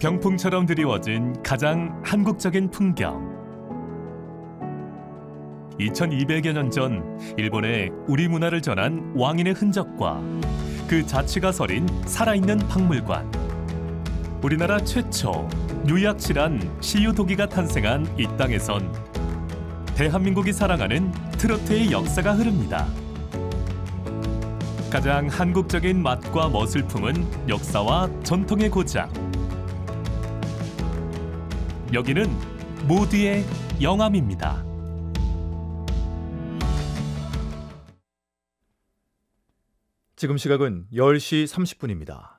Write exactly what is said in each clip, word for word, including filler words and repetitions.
병풍처럼 드리워진 가장 한국적인 풍경. 이천이백여 년 전 일본에 우리 문화를 전한 왕인의 흔적과 그 자취가 서린 살아있는 박물관. 우리나라 최초 유약실한 시유도기가 탄생한 이 땅에선 대한민국이 사랑하는 트로트의 역사가 흐릅니다. 가장 한국적인 맛과 멋을 품은 역사와 전통의 고장. 여기는 모두의 영암입니다. 지금 시각은 열 시 삼십 분입니다.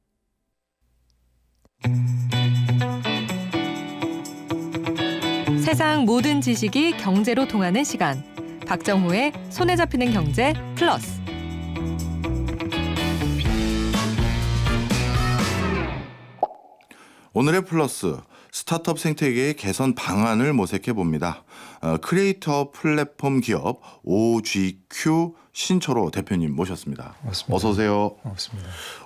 세상 모든 지식이 경제로 통하는 시간. 박정호의 손에 잡히는 경제 플러스. 오늘의 플러스, 스타트업 생태계의 개선 방안을 모색해 봅니다. 어, 크리에이터 플랫폼 기업 오지큐 신철호 대표님 모셨습니다. 맞습니다. 어서 오세요. 맞습니다.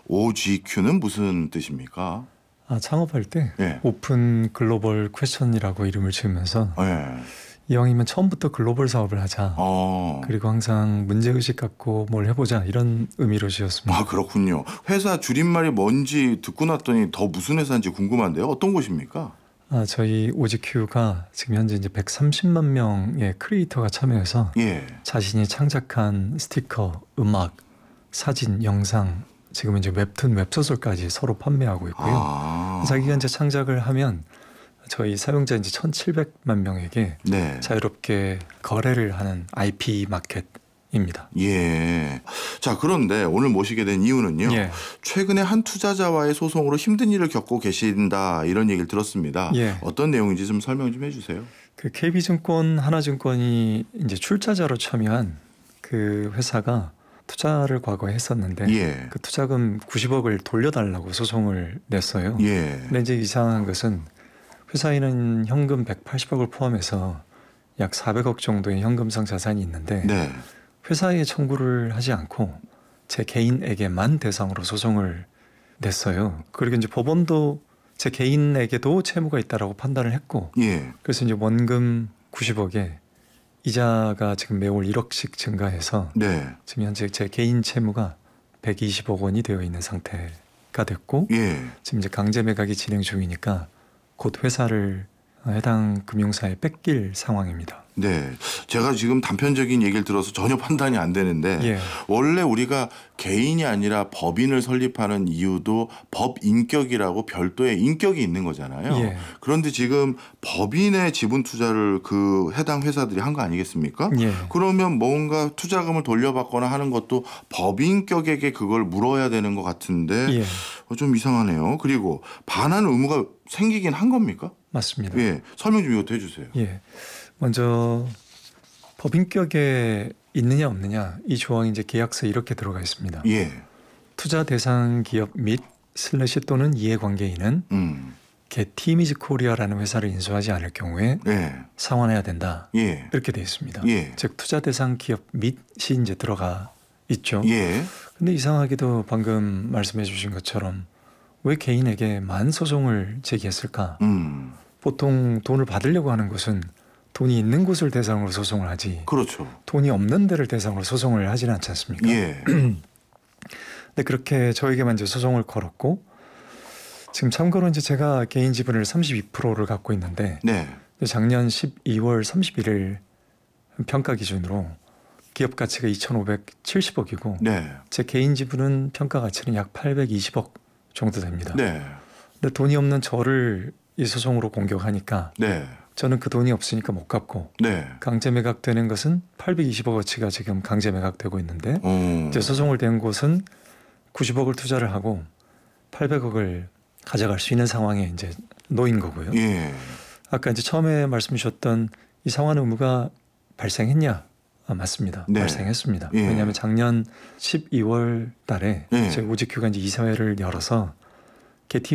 오지큐는 무슨 뜻입니까? 아, 창업할 때 예. 오픈 글로벌 퀘션이라고 이름을 지으면서 예. 이왕이면 처음부터 글로벌 사업을 하자. 어. 그리고 항상 문제의식 갖고 뭘 해보자 이런 의미로 지었습니다. 아, 그렇군요. 회사 줄임말이 뭔지 듣고 났더니 더 무슨 회사인지 궁금한데요. 어떤 곳입니까? 아, 저희 오지큐가 지금 현재 이제 백삼십만 명의 크리에이터가 참여해서 예. 자신이 창작한 스티커, 음악, 사진, 영상, 지금 이제 웹툰, 웹소설까지 서로 판매하고 있고요. 아. 자기가 이제 창작을 하면 저희 사용자 이제 천칠백만 명에게 네. 자유롭게 거래를 하는 아이피 마켓입니다. 예. 자, 그런데 오늘 모시게 된 이유는요. 예. 최근에 한 투자자와의 소송으로 힘든 일을 겪고 계신다 이런 얘기를 들었습니다. 예. 어떤 내용인지 좀 설명 좀 해주세요. 그 케이비증권, 하나증권이 이제 출자자로 참여한 그 회사가 투자를 과거에 했었는데 예. 그 투자금 구십억을 돌려달라고 소송을 냈어요. 예. 근데 이제 이상한 것은 회사에는 현금 백팔십억을 포함해서 약 사백억 정도의 현금성 자산이 있는데 네. 회사에 청구를 하지 않고 제 개인에게만 대상으로 소송을 냈어요. 그리고 이제 법원도 제 개인에게도 채무가 있다라고 판단을 했고, 예. 그래서 이제 원금 구십억에 이자가 지금 매월 일억씩 증가해서 네. 지금 현재 제 개인 채무가 백이십억 원이 되어 있는 상태가 됐고, 예. 지금 이제 강제 매각이 진행 중이니까 곧 회사를 해당 금융사에 뺏길 상황입니다. 네. 제가 지금 단편적인 얘기를 들어서 전혀 판단이 안 되는데 예. 원래 우리가 개인이 아니라 법인을 설립하는 이유도 법인격이라고 별도의 인격이 있는 거잖아요. 예. 그런데 지금 법인의 지분 투자를 그 해당 회사들이 한 거 아니겠습니까? 예. 그러면 뭔가 투자금을 돌려받거나 하는 것도 법인격에게 그걸 물어야 되는 것 같은데 예. 좀 이상하네요. 그리고 반환 의무가 생기긴 한 겁니까? 맞습니다. 예. 설명 좀 이것도 해주세요. 예. 먼저 법인격에 있느냐 없느냐 이 조항이 이제 계약서에 이렇게 들어가 있습니다. 예. 투자 대상 기업 및 슬래시 또는 이해관계인은 음. 게티이미지 코리아라는 회사를 인수하지 않을 경우에 예. 상환해야 된다. 예. 이렇게 돼 있습니다. 예. 즉 투자 대상 기업 및이 이제 들어가 있죠. 예. 근데 이상하게도 방금 말씀해 주신 것처럼 왜 개인에게만 소송을 제기했을까? 음. 보통 돈을 받으려고 하는 곳은 돈이 있는 곳을 대상으로 소송을 하지 그렇죠. 돈이 없는 데를 대상으로 소송을 하지는 않지 않습니까? 예. 근데 그렇게 저에게만 이제 소송을 걸었고, 지금 참고로 이제 제가 개인 지분을 삼십이 퍼센트를 갖고 있는데 네. 작년 십이월 삼십일일 평가 기준으로 기업 가치가 이천오백칠십억이고 네. 제 개인 지분은 평가 가치는 약 팔백이십억 정도 됩니다. 네. 근데 돈이 없는 저를 이 소송으로 공격하니까 네. 저는 그 돈이 없으니까 못 갚고 네. 강제 매각되는 것은 팔백이십억어치가 지금 강제 매각되고 있는데 어. 이제 소송을 낸 곳은 구십억을 투자를 하고 팔백억을 가져갈 수 있는 상황에 이제 놓인 거고요. 예. 아까 이제 처음에 말씀 주셨던 이 상환 의무가 발생했냐? 아, 맞습니다. 네. 발생했습니다. 예. 왜냐하면 작년 십이월 달에 예. 제 오지큐가 이제 이사회를 열어서 게티